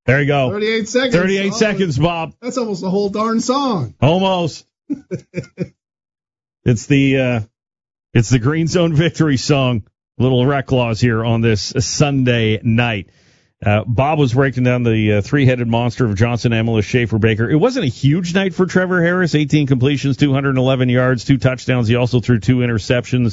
There you go. 38 seconds. 38 seconds, Bob. That's almost the whole darn song. Almost. It's the Green Zone victory song. Little rec laws here on this Sunday night. Bob was breaking down the three-headed monster of Johnson, Emilus, Schaefer, Baker. It wasn't a huge night for Trevor Harris. 18 completions, 211 yards, 2 touchdowns. He also threw 2 interceptions.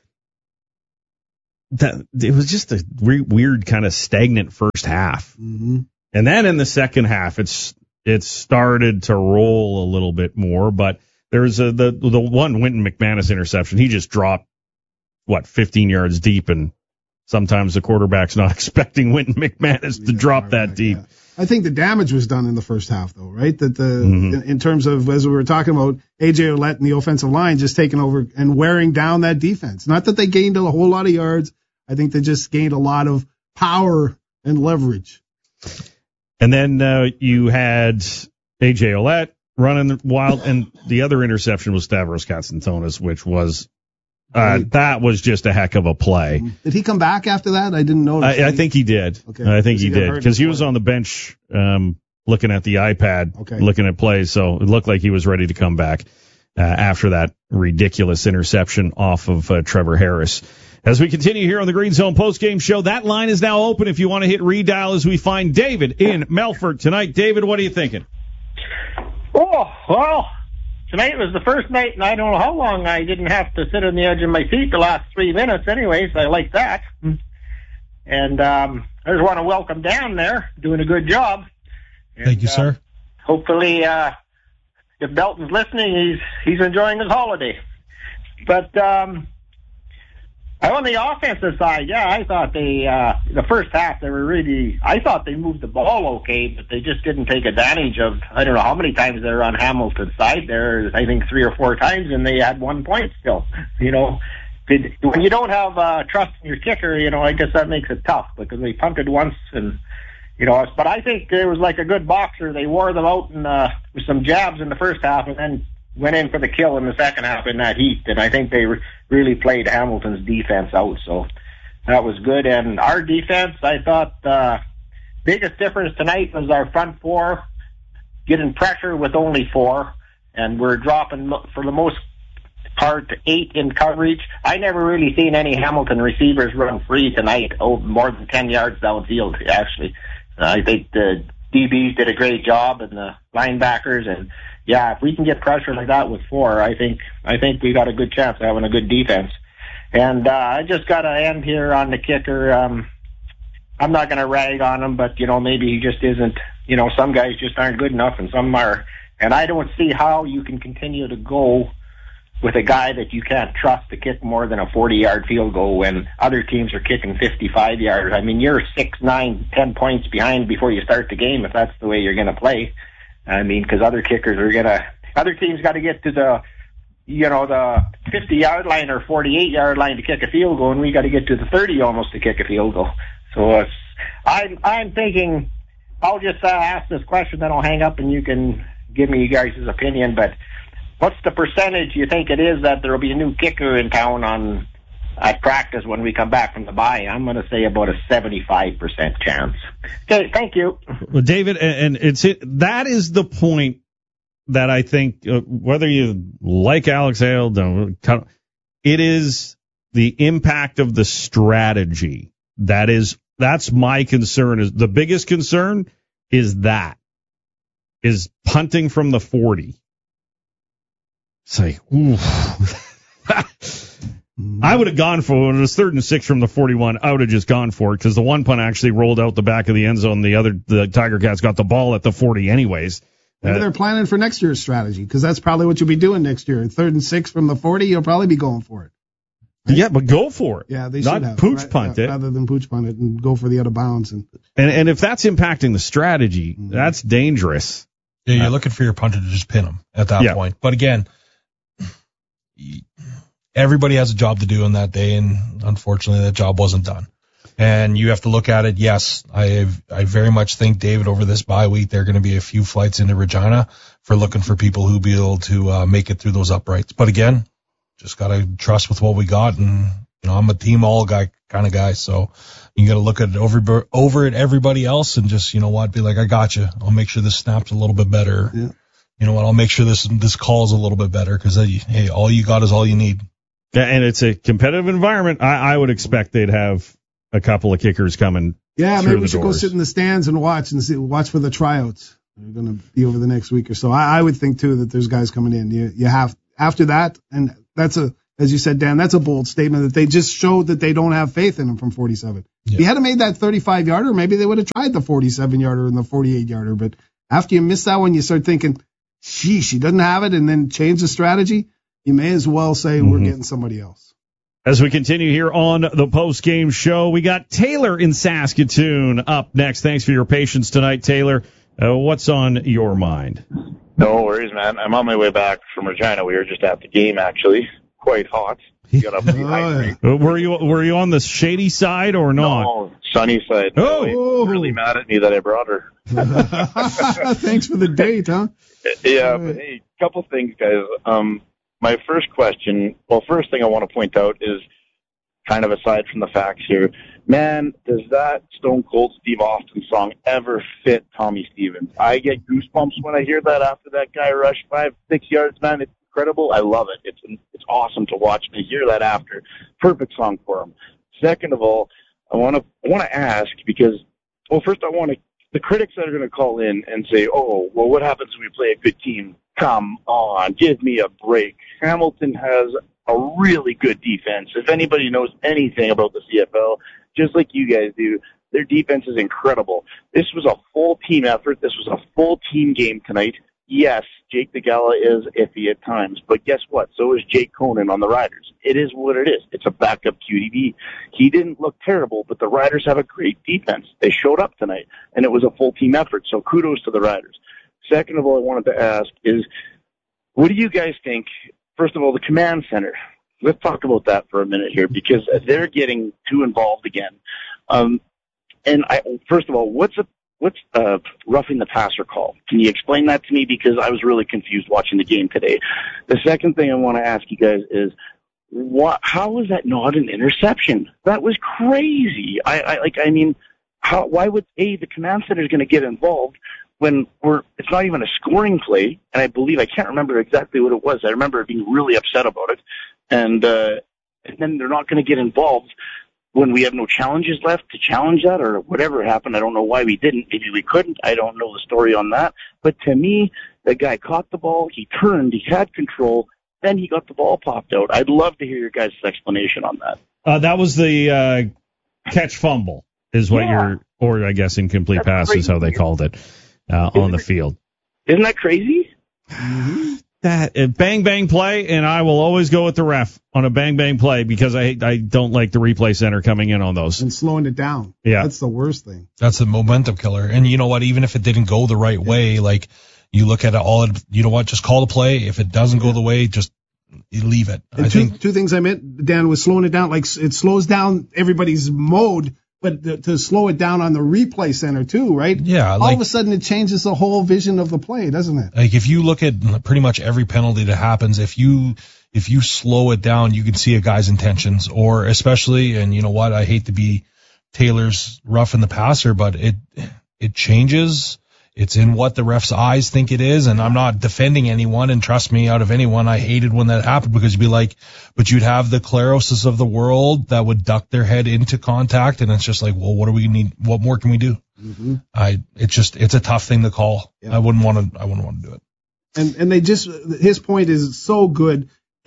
It was just a weird kind of stagnant first half. Mm-hmm. And then in the second half, it started to roll a little bit more. But there's the one Wynton McManus interception. He just dropped, 15 yards deep, and sometimes the quarterback's not expecting Wynton McManus to drop that deep. Yeah. I think the damage was done in the first half, though, right? That in terms of, as we were talking about, A.J. Ouellette and the offensive line just taking over and wearing down that defense. Not that they gained a whole lot of yards. I think they just gained a lot of power and leverage. And then you had A.J. Ouellette running wild, and the other interception was Stavros Katsantonis, which was that was just a heck of a play. Did he come back after that? I didn't notice. I think he did. Okay. I think he did because he was on the bench looking at the iPad, looking at plays, so it looked like he was ready to come back after that ridiculous interception off of Trevor Harris. As we continue here on the Green Zone postgame show, that line is now open if you want to hit redial as we find David in Melfort tonight. David, what are you thinking? Oh, well, tonight was the first night, and I don't know how long I didn't have to sit on the edge of my seat the last 3 minutes anyways. I like that. And I just want to welcome Dan there, doing a good job. And, thank you, sir. Hopefully, if Belton's listening, he's enjoying his holiday. But on the offensive side, I thought the first half I thought they moved the ball okay, but they just didn't take advantage of, I don't know how many times they were on Hamilton's side there, I think 3 or 4 times, and they had 1 point still. When you don't have trust in your kicker, I guess that makes it tough because they punted once and, but I think it was like a good boxer. They wore them out with some jabs in the first half and then went in for the kill in the second half in that heat, and I think they really played Hamilton's defense out, so that was good. And our defense, I thought the biggest difference tonight was our front 4 getting pressure with only 4, and we're dropping, for the most part, to 8 in coverage. I never really seen any Hamilton receivers run free tonight, more than 10 yards downfield, actually. I think the DBs did a great job, and the linebackers, and if we can get pressure like that with 4, I think we got a good chance of having a good defense. And I just got to end here on the kicker. I'm not going to rag on him, but, maybe he just isn't. Some guys just aren't good enough, and some are. And I don't see how you can continue to go with a guy that you can't trust to kick more than a 40-yard field goal when other teams are kicking 55 yards. I mean, you're 6, 9, 10 points behind before you start the game if that's the way you're going to play. I mean, because other teams got to get to the 50-yard line or 48-yard line to kick a field goal, and we got to get to the 30 almost to kick a field goal. So I'm thinking I'll just ask this question, then I'll hang up, and you can give me you guys' opinion. But what's the percentage you think it is that there will be a new kicker in town at practice when we come back from the bye? I'm going to say about a 75% chance. Okay, thank you. Well, David, and that is the point that I think, whether you like Alex Hale, it is the impact of the strategy. That's my concern. Is the biggest concern is punting from the 40. It's like, ooh. I would have gone for it. When it was 3rd and 6 from the 41, I would have just gone for it because the one punt actually rolled out the back of the end zone. The Tiger Cats got the ball at the 40 anyways. Maybe they're planning for next year's strategy because that's probably what you'll be doing next year. 3rd and 6 from the 40, you'll probably be going for it. Right? Yeah, but go for it. Yeah, they should have. Not pooch punt it. Rather than pooch punt it and go for the out of bounds. And if that's impacting the strategy, that's dangerous. Yeah, you're looking for your punter to just pin him at that point. But again, everybody has a job to do on that day, and unfortunately that job wasn't done. And you have to look at it. Yes, I very much think, David, over this bye week, there are going to be a few flights into Regina for looking for people who'll be able to make it through those uprights. But again, just got to trust with what we got and I'm a team all guy kind of guy, so you got to look at it over at everybody else and just, be like, I got you. I'll make sure this snaps a little bit better. Yeah. You know what? I'll make sure this call's a little bit better because, hey, all you got is all you need. Yeah, and it's a competitive environment. I would expect they'd have a couple of kickers coming. Yeah, through maybe we the should doors. go sit in the stands and watch for the tryouts. They're going to be over the next week or so. I would think too that there's guys coming in. You have after that, and that's as you said, Dan, that's a bold statement that they just showed that they don't have faith in him from 47. Yeah. If he hadn't made that 35-yarder, maybe they would have tried the 47-yarder and the 48-yarder. But after you miss that one, you start thinking, sheesh, he doesn't have it, and then change the strategy. You may as well say we're getting somebody else. As we continue here on the post-game show, we got Taylor in Saskatoon up next. Thanks for your patience tonight, Taylor. What's on your mind? No worries, man. I'm on my way back from Regina. We were just at the game, actually. Quite hot. Got to dehydrate. Were you on the shady side or not? No, sunny side. Oh. Really mad at me that I brought her. Thanks for the date, huh? Yeah, but hey, couple things, guys. My first question, first thing I want to point out is kind of aside from the facts here. Man, does that Stone Cold Steve Austin song ever fit Tommy Stevens? I get goosebumps when I hear that after that guy rushed 5-6 yards, man. It's incredible. I love it. It's awesome to watch and hear that after. Perfect song for him. Second of all, I want to ask because, first I want to, the critics that are going to call in and say, what happens when we play a good team? Come on, give me a break. Hamilton has a really good defense. If anybody knows anything about the CFL, just like you guys do, their defense is incredible. This was a full team effort. This was a full team game tonight. Yes, Jake DeGala is iffy at times, but guess what? So is Jake Conan on the Riders. It is what it is. It's a backup QDB. He didn't look terrible, but the Riders have a great defense. They showed up tonight, and it was a full team effort, so kudos to the Riders. Second of all, I wanted to ask is, what do you guys think, first of all, the command center? Let's talk about that for a minute here because they're getting too involved again. First of all, what's roughing the passer call? Can you explain that to me? Because I was really confused watching the game today. The second thing I want to ask you guys is, how is that not an interception? That was crazy. Why would the command center is going to get involved when it's not even a scoring play? And I can't remember exactly what it was. I remember being really upset about it. And then they're not going to get involved when we have no challenges left to challenge that or whatever happened. I don't know why we didn't. Maybe we couldn't. I don't know the story on that. But to me, the guy caught the ball. He turned. He had control. Then he got the ball popped out. I'd love to hear your guys' explanation on that. That was the catch fumble is what or I guess incomplete pass is how they called it on the field. Isn't that crazy? Mm-hmm. That bang bang play, and I will always go with the ref on a bang bang play because I don't like the replay center coming in on those and slowing it down. Yeah, that's the worst thing. That's a momentum killer. And you know what? Even if it didn't go the right way, like you look at it all. You know what? Just call the play. If it doesn't go the way, just you leave it. And two things I meant, Dan, was slowing it down. Like it slows down everybody's mode. But to slow it down on the replay center too, right? Yeah. All of a sudden it changes the whole vision of the play, doesn't it? Like if you look at pretty much every penalty that happens, if you slow it down, you can see a guy's intentions, or especially, and you know what? I hate to be Taylor's rough in the passer, but it changes. It's in what the ref's eyes think it is, and I'm not defending anyone, and trust me, out of anyone, I hated when that happened because you'd be like, but you'd have the Claroses of the world that would duck their head into contact, and it's just like, well, what do we need? What more can we do? Mm-hmm. It's a tough thing to call. Yeah. I wouldn't want to do it. And his point is so good.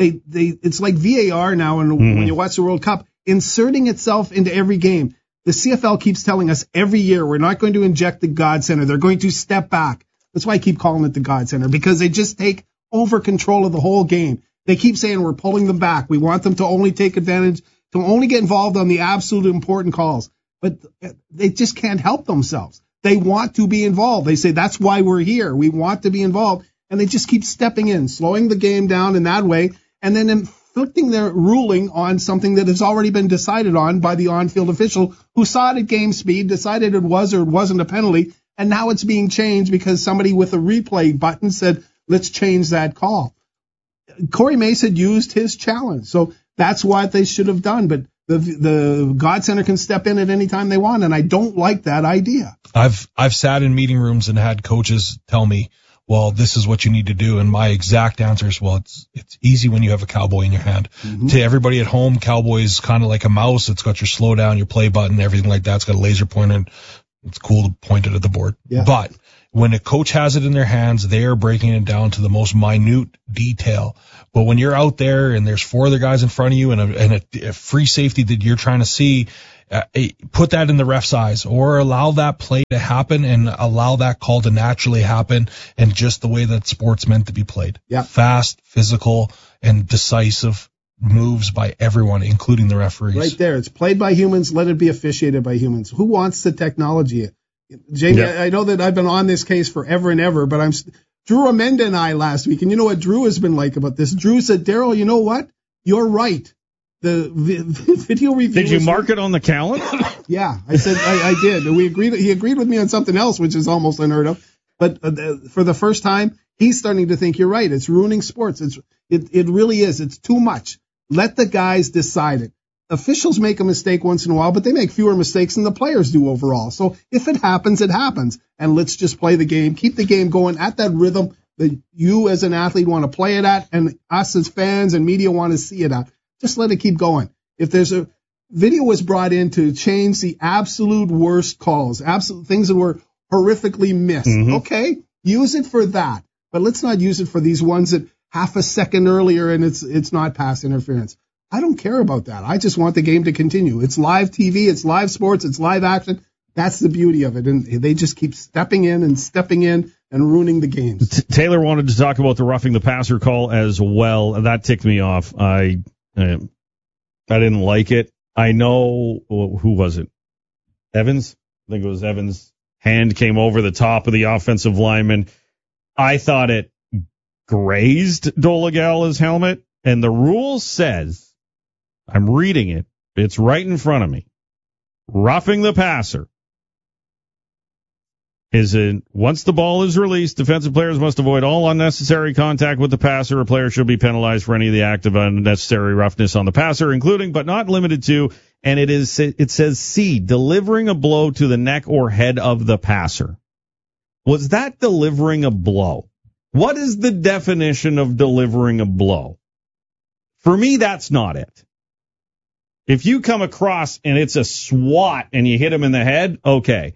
It's like VAR now, and when you watch the World Cup, inserting itself into every game. The CFL keeps telling us every year we're not going to inject the God Center. They're going to step back. That's why I keep calling it the God Center, because they just take over control of the whole game. They keep saying we're pulling them back. We want them to only take advantage, to only get involved on the absolute important calls. But they just can't help themselves. They want to be involved. They say that's why we're here. We want to be involved. And they just keep stepping in, slowing the game down in that way, and then inflicting their ruling on something that has already been decided on by the on-field official who saw it at game speed, decided it was or it wasn't a penalty, and now it's being changed because somebody with a replay button said, let's change that call. Corey Mace had used his challenge. So That's what they should have done. But the God Center can step in at any time they want, and I don't like that idea. I've sat in meeting rooms and had coaches tell me, well, this is what you need to do. And my exact answer is, well, it's easy when you have a Cowboy in your hand. Mm-hmm. To everybody at home, Cowboy is kind of like a mouse. It's got your slow down, your play button, everything like that. It's got a laser pointer. It's cool to point it at the board. Yeah. But when a coach has it in their hands, they are breaking it down to the most minute detail. But when you're out there and there's 4 other guys in front of you and a free safety that you're trying to see, put that in the ref's eyes, or allow that play to happen and allow that call to naturally happen, and just the way that sport's meant to be played. Yeah. Fast, physical, and decisive moves by everyone, including the referees. Right there. It's played by humans. Let it be officiated by humans. Who wants the technology? Jamie, yeah. I know that I've been on this case forever and ever, but Drew Amenda and I last week, and you know what Drew has been like about this? Drew said, Daryl, you know what? You're right. The video review. Did you mark it on the calendar? Yeah, I said I did. We agreed. He agreed with me on something else, which is almost unheard of. But for the first time, he's starting to think you're right. It's ruining sports. It really is. It's too much. Let the guys decide it. Officials make a mistake once in a while, but they make fewer mistakes than the players do overall. So if it happens, it happens. And let's just play the game. Keep the game going at that rhythm that you as an athlete want to play it at, and us as fans and media want to see it at. Just let it keep going. If there's a video was brought in to change the absolute worst calls, absolute things that were horrifically missed. Mm-hmm. Okay, use it for that. But let's not use it for these ones that half a second earlier and it's not pass interference. I don't care about that. I just want the game to continue. It's live TV, it's live sports, it's live action. That's the beauty of it. And they just keep stepping in and ruining the games. Taylor wanted to talk about the roughing the passer call as well. That ticked me off. I didn't like it. I know, who was it? Evans? I think it was Evans. Hand came over the top of the offensive lineman. I thought it grazed Dolegala's helmet, and the rule says, I'm reading it, it's right in front of me. Roughing the passer once the ball is released, defensive players must avoid all unnecessary contact with the passer. A player should be penalized for any of the act of unnecessary roughness on the passer, including but not limited to, and it says C, delivering a blow to the neck or head of the passer. Was that delivering a blow? What is the definition of delivering a blow? For me, that's not it. If you come across and it's a swat and you hit him in the head, okay.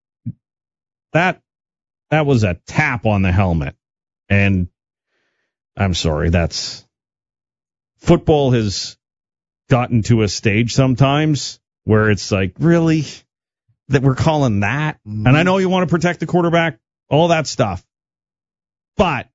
That was a tap on the helmet. And I'm sorry, football has gotten to a stage sometimes where it's like, really? That we're calling that? Mm-hmm. And I know you want to protect the quarterback, all that stuff. But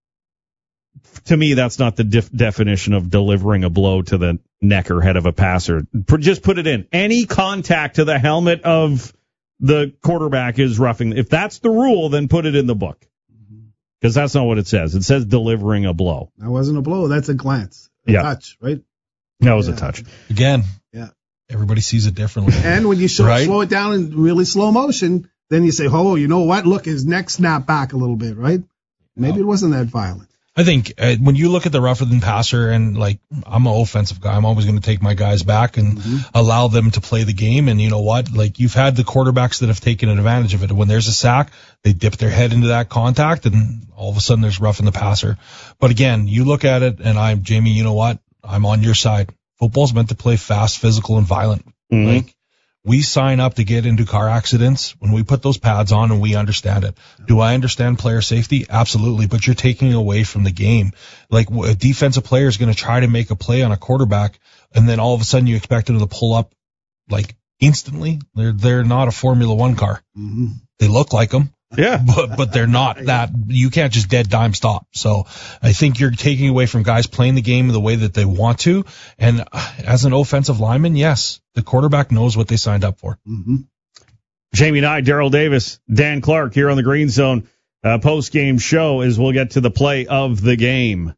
to me, that's not the definition of delivering a blow to the neck or head of a passer. Just put it in. Any contact to the helmet of the quarterback is roughing. If that's the rule, then put it in the book. Because that's not what it says. It says delivering a blow. That wasn't a blow. That's a glance. Touch, right? That was a touch. Again. Yeah. Everybody sees it differently. And when you slow it down in really slow motion, then you say, oh, you know what? Look, his neck snapped back a little bit, right? Maybe it wasn't that violent. I think when you look at the rougher than passer, and like, I'm an offensive guy, I'm always going to take my guys back and allow them to play the game. And you know what? Like, you've had the quarterbacks that have taken advantage of it. When there's a sack, they dip their head into that contact, and all of a sudden there's roughing the passer. But again, you look at it, and Jamie, you know what? I'm on your side. Football's meant to play fast, physical, and violent. Mm-hmm. Like, we sign up to get into car accidents when we put those pads on and we understand it. Do I understand player safety? Absolutely. But you're taking away from the game. Like, a defensive player is going to try to make a play on a quarterback, and then all of a sudden you expect them to pull up like instantly. They're not a Formula One car. Mm-hmm. They look like them. Yeah. But they're not that. You can't just dead dime stop. So I think you're taking away from guys playing the game the way that they want to. And as an offensive lineman, yes, the quarterback knows what they signed up for. Mm-hmm. Jamie Nye, Daryl Davis, Dan Clark here on the Green Zone post-game show as we'll get to the play of the game.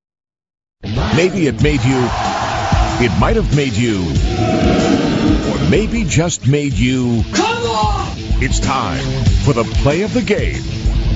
Maybe it might have made you, or maybe just made you. Come on! It's time for the play of the game.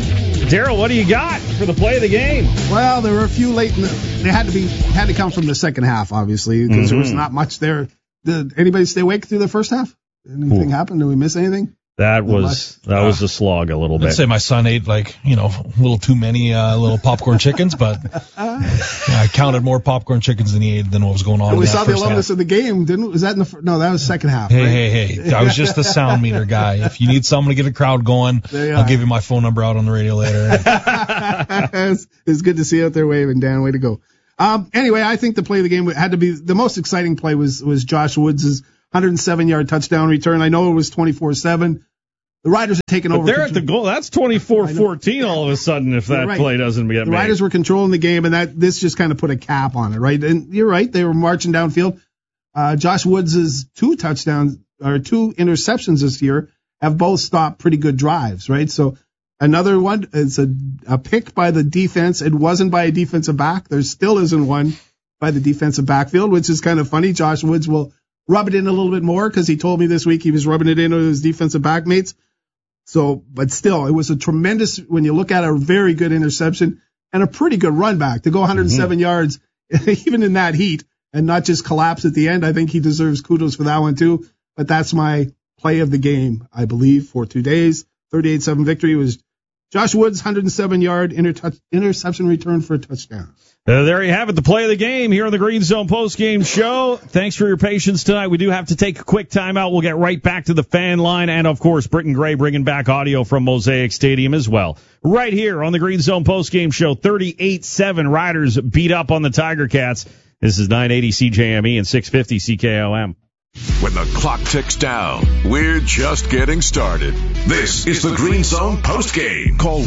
Daryl, what do you got for the play of the game? Well, there were a few late. They had to come from the second half, obviously, because there was not much there. Did anybody stay awake through the first half? Anything happen? Did we miss anything? That was a slog a little bit. I'd say my son ate a little too many little popcorn chickens, but I counted more popcorn chickens than he ate than what was going on. We saw the alumnus of the game, didn't we? Was that no, that was second half. Hey. I was just the sound meter guy. If you need someone to get a crowd going, I'll give you my phone number out on the radio later. It's good to see you out there waving, Dan. Way to go. Anyway, I think the play of the game had to be the most exciting play was Josh Woods' 107-yard touchdown return. I know it was 24-7. The Riders are taking over. They're at the goal. That's 24-14 all of a sudden if that play doesn't get made. The Riders were controlling the game, and this just kind of put a cap on it, right? And you're right. They were marching downfield. Josh Woods' 2 interceptions this year have both stopped pretty good drives, right? So another one, it's a pick by the defense. It wasn't by a defensive back. There still isn't one by the defensive backfield, which is kind of funny. Josh Woods will rub it in a little bit more because he told me this week he was rubbing it in with his defensive back mates. So, but still, it was a tremendous, when you look at a very good interception and a pretty good run back to go 107 yards, even in that heat, and not just collapse at the end. I think he deserves kudos for that one too. But that's my play of the game, I believe, for 2 days. 38-7 victory was Josh Woods' 107-yard interception return for a touchdown. There you have it, the play of the game here on the Green Zone postgame show. Thanks for your patience tonight. We do have to take a quick timeout. We'll get right back to the fan line and, of course, Britton Gray bringing back audio from Mosaic Stadium as well. Right here on the Green Zone postgame show, 38-7 Riders beat up on the Tiger Cats. This is 980 CJME and 650 CKOM. When the clock ticks down, we're just getting started. This is the Green Zone postgame. Call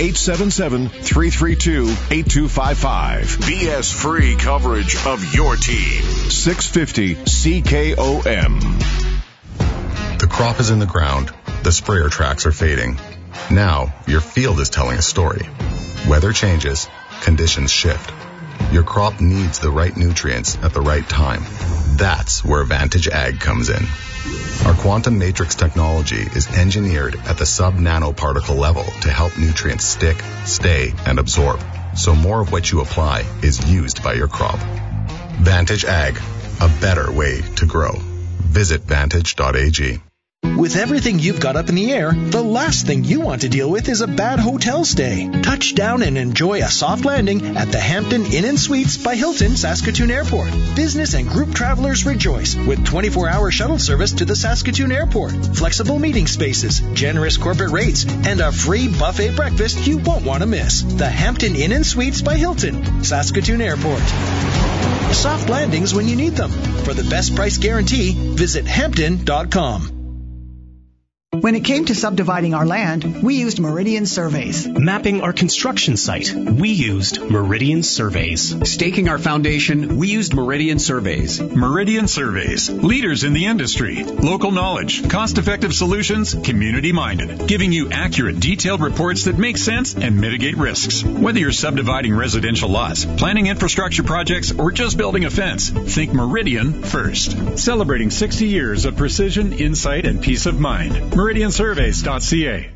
1-877-332-8255. BS-free coverage of your team. 650 CKOM. The crop is in the ground. The sprayer tracks are fading. Now, your field is telling a story. Weather changes. Conditions shift. Your crop needs the right nutrients at the right time. That's where Vantage Ag comes in. Our quantum matrix technology is engineered at the sub-nanoparticle level to help nutrients stick, stay, and absorb, so more of what you apply is used by your crop. Vantage Ag, a better way to grow. Visit vantage.ag. With everything you've got up in the air, the last thing you want to deal with is a bad hotel stay. Touch down and enjoy a soft landing at the Hampton Inn & Suites by Hilton Saskatoon Airport. Business and group travelers rejoice with 24-hour shuttle service to the Saskatoon Airport, flexible meeting spaces, generous corporate rates, and a free buffet breakfast you won't want to miss. The Hampton Inn & Suites by Hilton, Saskatoon Airport. Soft landings when you need them. For the best price guarantee, visit Hampton.com. When it came to subdividing our land, we used Meridian Surveys. Mapping our construction site, we used Meridian Surveys. Staking our foundation, we used Meridian Surveys. Meridian Surveys, leaders in the industry. Local knowledge, cost-effective solutions, community-minded, giving you accurate, detailed reports that make sense and mitigate risks. Whether you're subdividing residential lots, planning infrastructure projects, or just building a fence, think Meridian first. Celebrating 60 years of precision, insight, and peace of mind. MeridianSurveys.ca.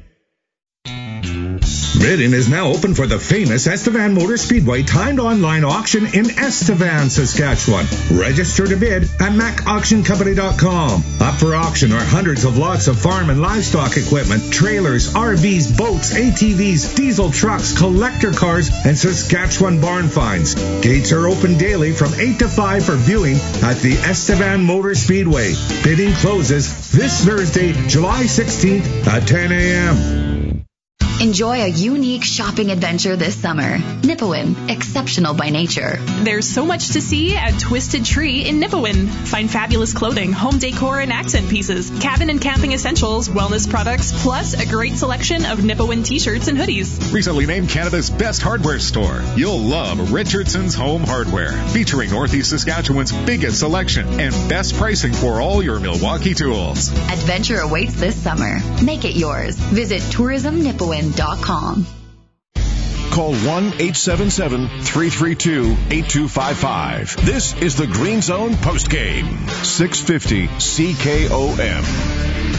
Bidding is now open for the famous Estevan Motor Speedway timed online auction in Estevan, Saskatchewan. Register to bid at macauctioncompany.com. Up for auction are hundreds of lots of farm and livestock equipment, trailers, RVs, boats, ATVs, diesel trucks, collector cars, and Saskatchewan barn finds. Gates are open daily from 8 to 5 for viewing at the Estevan Motor Speedway. Bidding closes this Thursday, July 16th at 10 a.m. Enjoy a unique shopping adventure this summer. Nipawin, exceptional by nature. There's so much to see at Twisted Tree in Nipawin. Find fabulous clothing, home decor and accent pieces, cabin and camping essentials, wellness products, plus a great selection of Nipawin t-shirts and hoodies. Recently named Canada's best hardware store, you'll love Richardson's Home Hardware, featuring Northeast Saskatchewan's biggest selection and best pricing for all your Milwaukee tools. Adventure awaits this summer. Make it yours. Visit tourismnipawin.com. Call 1-877-332-8255. This is the Green Zone postgame. 650 CKOM.